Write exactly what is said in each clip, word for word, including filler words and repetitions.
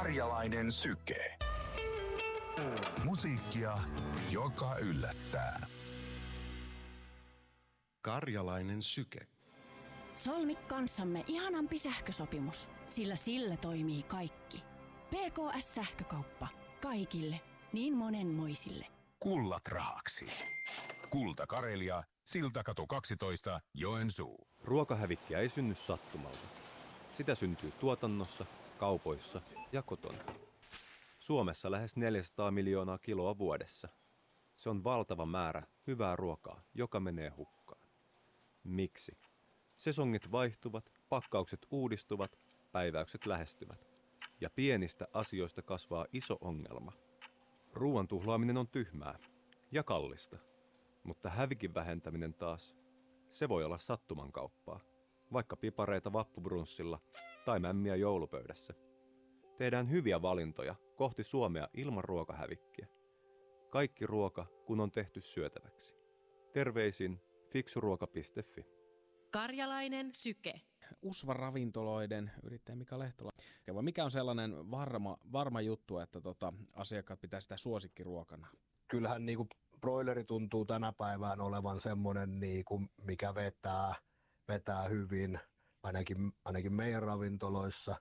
Karjalainen syke. Musiikkia, joka yllättää. Karjalainen syke. Solmi kanssamme ihanampi sähkösopimus, sillä sillä toimii kaikki. P K S-sähkökauppa. Kaikille. Niin monenmoisille. Kullat rahaksi. Kulta Karelia, Siltakatu kaksitoista, Joensuu. Ruokahävikkiä ei synny sattumalta. Sitä syntyy tuotannossa, kaupoissa ja kotona. Suomessa lähes neljäsataa miljoonaa kiloa vuodessa. Se on valtava määrä hyvää ruokaa, joka menee hukkaan. Miksi? Sesongit vaihtuvat, pakkaukset uudistuvat, päiväykset lähestyvät. Ja pienistä asioista kasvaa iso ongelma. Ruoan tuhlaaminen on tyhmää ja kallista. Mutta hävikin vähentäminen taas, se voi olla sattumankauppaa. Vaikka pipareita vappubrunssilla tai mämmiä joulupöydässä. Tehdään hyviä valintoja kohti Suomea ilman ruokahävikkiä. Kaikki ruoka, kun on tehty syötäväksi. Terveisin fiksuruoka piste fi. Karjalainen syke. Usva ravintoloiden yrittäjä Mika Lehtola. Mikä on sellainen varma, varma juttu, että tota, asiakkaat pitää sitä suosikkiruokana? Kyllähän niin kuin broileri tuntuu tänä päivään olevan semmoinen, niin kuin mikä vetää, vetää hyvin, ainakin, ainakin meidän ravintoloissa.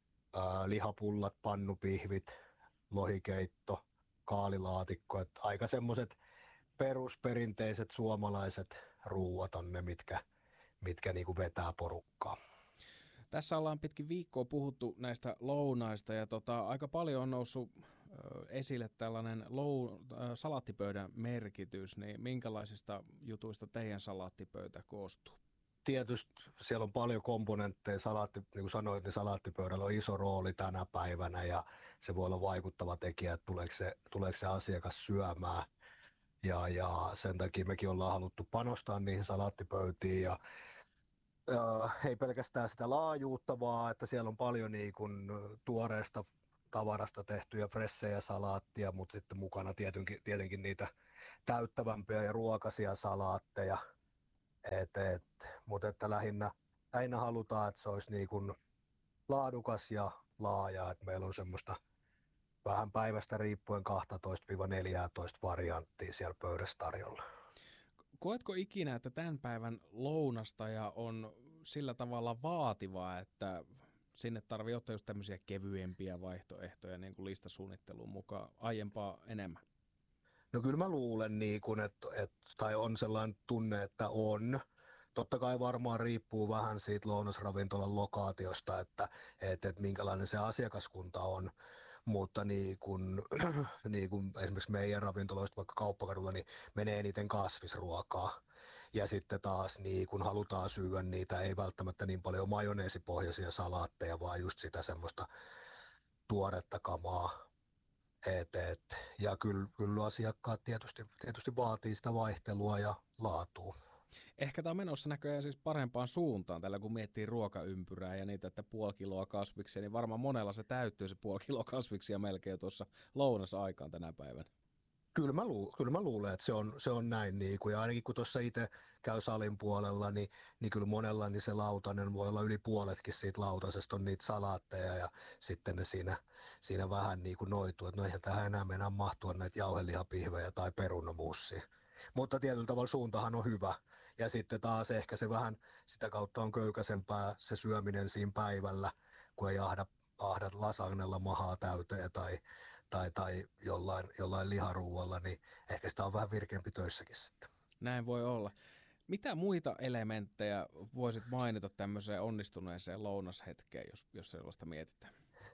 Ää, lihapullat, pannupihvit, lohikeitto, kaalilaatikko. Että aika semmoiset perusperinteiset suomalaiset ruuat on ne, mitkä, mitkä niin kuin vetää porukkaa. Tässä ollaan pitkin viikkoa puhuttu näistä lounaista ja tota, aika paljon on noussut ö, esille tällainen lou, ö, salaattipöydän merkitys, niin minkälaisista jutuista teidän salaattipöytä koostuu? Tietysti siellä on paljon komponentteja, salaatti, niin kuin sanoit, niin salaattipöydällä on iso rooli tänä päivänä ja se voi olla vaikuttava tekijä, että tuleeko se, tuleeko se asiakas syömään. Ja, ja sen takia mekin ollaan haluttu panostaa niihin salaattipöytiin ja äh, ei pelkästään sitä laajuutta, vaan että siellä on paljon niin kuin tuoreesta tavarasta tehtyjä fressejä salaattia, mutta sitten mukana tietenkin, tietenkin niitä täyttävämpiä ja ruokaisia salaatteja. Et, et, mutta että lähinnä, lähinnä halutaan, että se olisi niin kuin laadukas ja laaja, että meillä on semmoista vähän päivästä riippuen kaksitoista neljätoista varianttia siellä pöydässä tarjolla. Koetko ikinä, että tämän päivän lounastaja on sillä tavalla vaativaa, että sinne tarvitsee ottaa just tämmöisiä kevyempiä vaihtoehtoja niin kuin listasuunnitteluun mukaan aiempaa enemmän? No kyllä mä luulen, niin kun, että, että, tai on sellainen tunne, että on. Totta kai varmaan riippuu vähän siitä lounasravintolan lokaatiosta, että, että, että minkälainen se asiakaskunta on, mutta niin kun, niin kun esimerkiksi meidän ravintoloista vaikka Kauppakadulla, niin menee eniten kasvisruokaa. Ja sitten taas niin kun halutaan syödä niitä, ei välttämättä niin paljon majoneesipohjaisia salaatteja, vaan just sitä semmoista tuoretta kamaa. Et, et. Ja kyllä, kyllä asiakkaat tietysti, tietysti vaatii sitä vaihtelua ja laatua. Ehkä tämä on menossa näköjään siis parempaan suuntaan, tällä kun miettii ruokaympyrää ja niitä, että puoli kiloa kasviksia, niin varmaan monella se täyttyy se puoli kiloa kasviksia melkein tuossa lounasaikaan tänä päivänä. Kyllä mä, lu, kyllä mä luulen, että se on, se on näin. Niin kuin, ja ainakin kun tuossa itse käy salin puolella, niin, niin kyllä monella niin se lautanen voi olla yli puoletkin siitä lautasesta on niitä salaatteja ja sitten ne siinä, siinä vähän niin kuin noituu, että no eihän tähän enää mennä mahtua näitä jauhelihapihvejä tai perunamuussia. Mutta tietyllä tavalla suuntahan on hyvä. Ja sitten taas ehkä se vähän sitä kautta on köykäisempää se syöminen siinä päivällä, kun ei ahda, ahda lasagnella mahaa täyteen tai, tai, tai jollain, jollain liharuualla, niin ehkä sitä on vähän virkeämpi töissäkin sitten. Näin voi olla. Mitä muita elementtejä voisit mainita tämmöiseen onnistuneeseen lounashetkeen, jos, jos sellaista mietitään?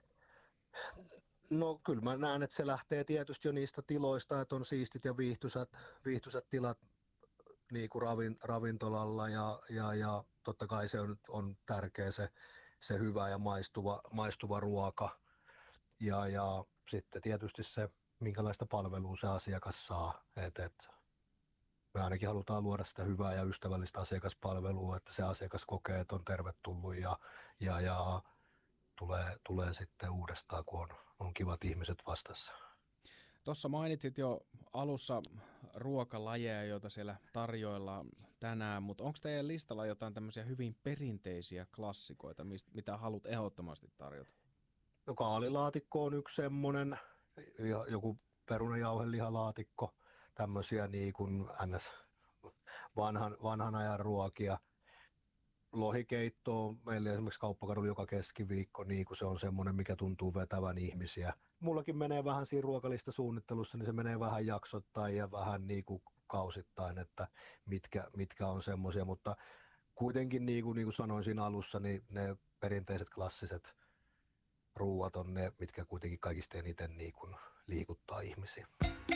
No kyllä mä näen, että se lähtee tietysti jo niistä tiloista, että on siistit ja viihtyisät, viihtyisät tilat niin kuin ravin, ravintolalla ja, ja, ja totta kai se on, on tärkeä se, se hyvä ja maistuva, maistuva ruoka ja, ja sitten tietysti se, minkälaista palvelua se asiakas saa. Et, et me ainakin halutaan luoda sitä hyvää ja ystävällistä asiakaspalvelua, että se asiakas kokee, että on tervetullut ja, ja, ja Tulee, tulee sitten uudestaan, kun on, on kivat ihmiset vastassa. Tuossa mainitsit jo alussa ruokalajeja, joita siellä tarjoillaan tänään, mutta onko teidän listalla jotain tämmöisiä hyvin perinteisiä klassikoita, mistä, mitä haluat ehdottomasti tarjota? No kaalilaatikko on yksi semmoinen, ja joku perunajauhelihalaatikko, tämmöisiä niin kuin ns. Vanhan, vanhan ajan ruokia. Lohikeitto on meillä esimerkiksi kauppakadulla joka keskiviikko, niin kuin se on semmoinen, mikä tuntuu vetävän ihmisiä. Mullakin menee vähän siinä ruokalista suunnittelussa, niin se menee vähän jaksottain ja vähän niin kuin kausittain, että mitkä, mitkä on semmoisia, mutta kuitenkin niin kuin, niin kuin sanoin siinä alussa, niin ne perinteiset klassiset ruuat on ne, mitkä kuitenkin kaikista eniten niin kuin liikuttaa ihmisiä.